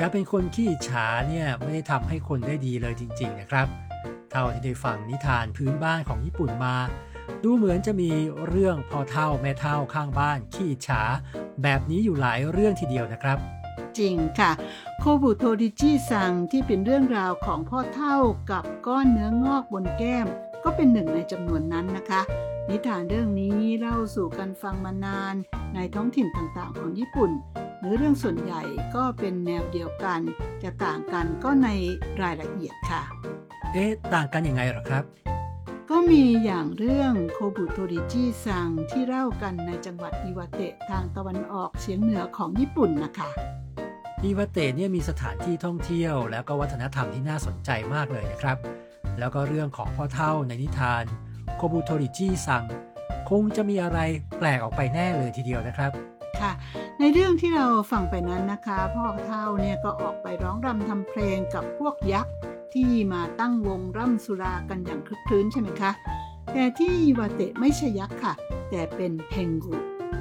การเป็นคนขี้อิจฉาเนี่ยไม่ได้ทำให้คนได้ดีเลยจริงๆนะครับเท่าที่ได้ฟังนิทานพื้นบ้านของญี่ปุ่นมาดูเหมือนจะมีเรื่องพ่อเฒ่าแม่เฒ่าข้างบ้านขี้อิจฉาแบบนี้อยู่หลายเรื่องทีเดียวนะครับจริงค่ะโคบุโทริจิซังที่เป็นเรื่องราวของพ่อเฒ่ากับก้อนเนื้องอกบนแก้มก็เป็นหนึ่งในจำนวนนั้นนะคะนิทานเรื่องนี้เล่าสู่กันฟังมานานในท้องถิ่นต่างๆของญี่ปุ่นเนื้อเรื่องส่วนใหญ่ก็เป็นแนวเดียวกันจะต่างกันก็ในรายละเอียดค่ะต่างกันยังไงหรอครับก็มีอย่างเรื่องโคบุโทริจิซังที่เล่ากันในจังหวัดอิวาเตะทางตะวันออกเฉียงเหนือของญี่ปุ่นนะคะอิวาเตะเนี่ยมีสถานที่ท่องเที่ยวแล้วก็วัฒนธรรมที่น่าสนใจมากเลยนะครับแล้วก็เรื่องของพ่อเฒ่าในนิทานโคบุโทริจิซังคงจะมีอะไรแปลกออกไปแน่เลยทีเดียวนะครับค่ะในเรื่องที่เราฟังไปนั้นนะคะพ่อเฒ่าเนี่ยก็ออกไปร้องรำทำเพลงกับพวกยักษ์ที่มาตั้งวงร่ำสุรากันอย่างคลึกคลื้นใช่ไหมคะแต่ที่อิวาเตะไม่ใช่ยักษ์ค่ะแต่เป็นเทงกุ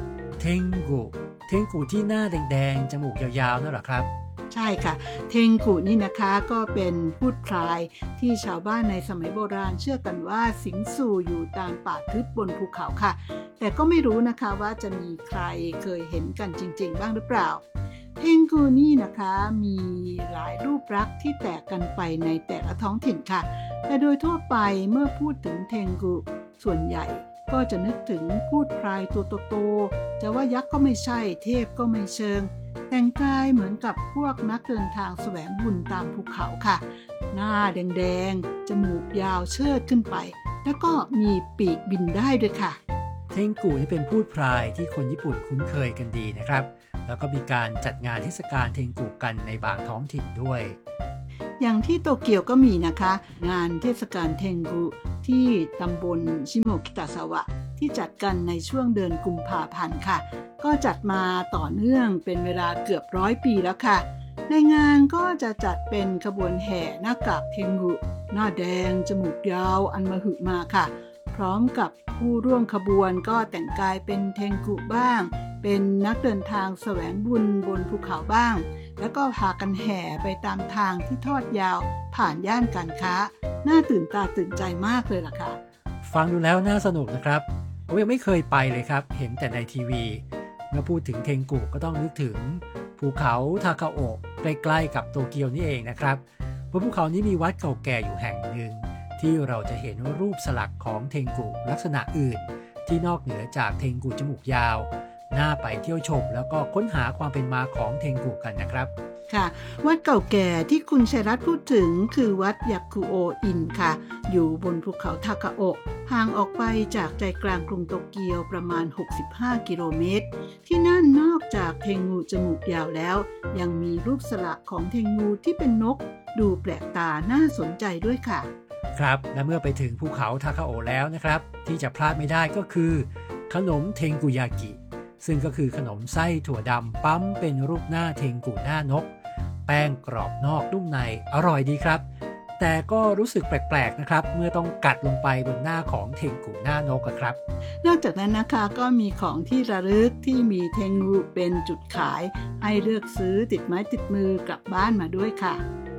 ที่หน้าแดงๆจมูกยาวๆนั่นหรอครับใช่ค่ะเทงกุนี่นะคะก็เป็นพูดพลายที่ชาวบ้านในสมัยโบราณเชื่อกันว่าสิงสู่อยู่ตามป่าทึบบนภูเขาค่ะแต่ก็ไม่รู้นะคะว่าจะมีใครเคยเห็นกันจริงๆบ้างหรือเปล่าเทงกุนี่นะคะมีหลายรูปลักษณ์ที่แตกกันไปในแต่ละท้องถิ่นค่ะแต่โดยทั่วไปเมื่อพูดถึงเทงกุส่วนใหญ่ก็จะนึกถึงพูดพลายตัวโตๆจะว่ายักษ์ก็ไม่ใช่เทพก็ไม่เชิงแต่งกายเหมือนกับพวกนักเดินทางแสวงบุญตามภูเขาค่ะหน้าแดงๆจมูกยาวเชิดขึ้นไปแล้วก็มีปีกบินได้ด้วยค่ะเทงกุนี่เป็นพูดพลายที่คนญี่ปุ่นคุ้นเคยกันดีนะครับแล้วก็มีการจัดงานเทศกาลเทงกุกันในบางท้องถิ่นด้วยอย่างที่โตเกียวก็มีนะคะงานเทศกาลเทงกุที่ตำบลชิโมกิตะซาวะที่จัดกันในช่วงเดือนกุมภาพันธ์ค่ะก็จัดมาต่อเนื่องเป็นเวลาเกือบ100 ปีแล้วค่ะในงานก็จะจัดเป็นขบวนแห่หน้ากากเทงกุหน้าแดงจมูกยาวอันมหึมาค่ะพร้อมกับผู้ร่วมขบวนก็แต่งกายเป็นเทงกุบ้างเป็นนักเดินทางแสวงบุญบนภูเขาบ้างแล้วก็พากันแห่ไปตามทางที่ทอดยาวผ่านย่านการค้าน่าตื่นตาตื่นใจมากเลยล่ะค่ะฟังดูแล้วน่าสนุกนะครับผมยังไม่เคยไปเลยครับเห็นแต่ในทีวีเมื่อพูดถึงเทงกุก็ต้องนึกถึงภูเขาทาคาโอะใกล้ๆกับโตเกียวนี่เองนะครับบนภูเขานี้มีวัดเก่าแก่อยู่แห่งหนึ่งที่เราจะเห็นรูปสลักของเทงกุลักษณะอื่นที่นอกเหนือจากเทงกุจมูกยาวน่าไปเที่ยวชมแล้วก็ค้นหาความเป็นมาของเทงกุกันนะครับค่ะวัดเก่าแก่ที่คุณชัยรัตน์พูดถึงคือวัดยากุโออินค่ะอยู่บนภูเขาทาคาโอะห่างออกไปจากใจกลางกรุงโตเกียวประมาณ65 กิโลเมตรที่นั่นนอกจากเทงงูจมูกยาวแล้วยังมีรูปสลักของเทงงูที่เป็นนกดูแปลกตาน่าสนใจด้วยค่ะครับและเมื่อไปถึงภูเขาทาคาโอะแล้วนะครับที่จะพลาดไม่ได้ก็คือขนมเทงกุยากิซึ่งก็คือขนมไส้ถั่วดำปั๊มเป็นรูปหน้าเทงกุหน้านกแป้งกรอบนอกนุ่มในอร่อยดีครับแต่ก็รู้สึกแปลกๆนะครับเมื่อต้องกัดลงไปบนหน้าของเทงกุหน้านกครับนอกจากนั้นนะคะก็มีของที่ระลึกที่มีเทงกุเป็นจุดขายให้เลือกซื้อติดไม้ติดมือกลับบ้านมาด้วยค่ะ